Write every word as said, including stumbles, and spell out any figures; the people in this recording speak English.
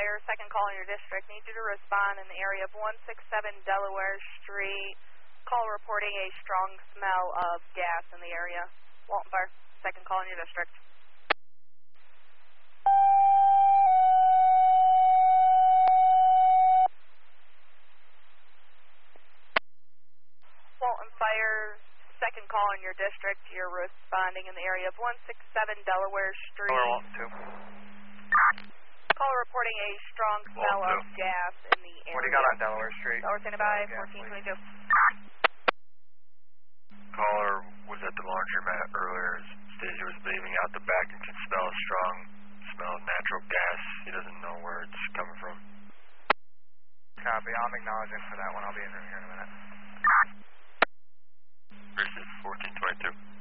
Fire, second call in your district. Need you to respond in the area of one sixty-seven Delaware Street. Call reporting a strong smell of gas in the area. Walton Fire, second call in your district. Walton Fire, second call in your district. You're responding in the area of one sixty-seven Delaware Street. Delaware Walton two. Call reporting a strong smell Walton of two. gas in the area. What do you got on Delaware Street? Delaware standing by, Gas, fourteen twenty-two. Caller was at the laundromat earlier. Stated he was leaving out the back and could smell a strong smell of natural gas. He doesn't know where it's coming from. Copy. I'm acknowledging for that one. I'll be in here in a minute. Versus fourteen twenty-two.